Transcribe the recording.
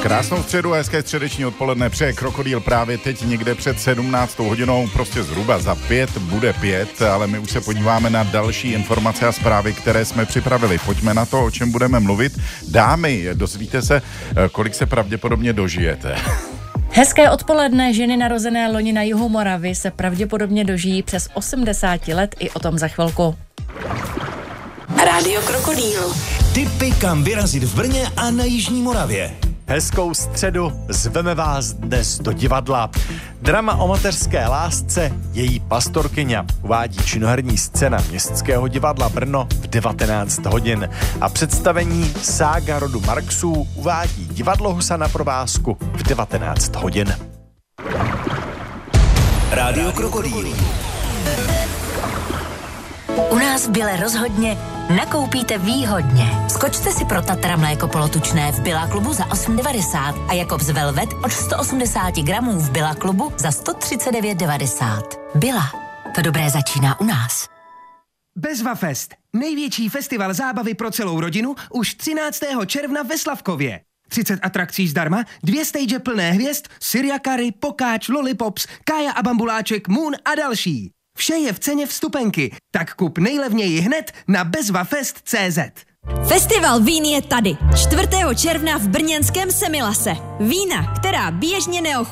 Krásnou středu a hezké středeční odpoledne přeje Krokodýl právě teď někde před 17. hodinou, prostě zhruba za 5 bude 5, ale my už se podíváme na další informace a zprávy, které jsme připravili. Pojďme na to, o čem budeme mluvit. Dámy, dozvíte se, kolik se pravděpodobně dožijete. Hezké odpoledne. Ženy narozené loni na jihu Moravy se pravděpodobně dožijí přes 80 let, i o tom za chvilku. Rádio Krokodýl. Tipy, kam vyrazit v Brně a na jižní Moravě. Hezkou středu, zveme vás dnes do divadla. Drama o mateřské lásce, její pastorkyně uvádí činoherní scéna Městského divadla Brno v 19 hodin. A představení Sága rodu Marxů uvádí divadlo Husa na provázku v 19 hodin. Rádio Krokodýl. U nás v Bile rozhodně nakoupíte výhodně. Skočte si pro Tatra mléko polotučné v Billa klubu za 8,90 a Jakobs Velvet od 180 gramů v Billa klubu za 139,90. Billa. To dobré začíná u nás. Bezvafest. Největší festival zábavy pro celou rodinu už 13. června ve Slavkově. 30 atrakcí zdarma, 2 stage plné hvězd, Syria Curry, Pokáč, Lollipops, Kája a Bambuláček, Moon a další. Vše je v ceně vstupenky, tak kup nejlevněji hned na bezvafest.cz. Festival vín je tady. 4. června v brněnském Semilase. Vína, která běžně neochutnáváte.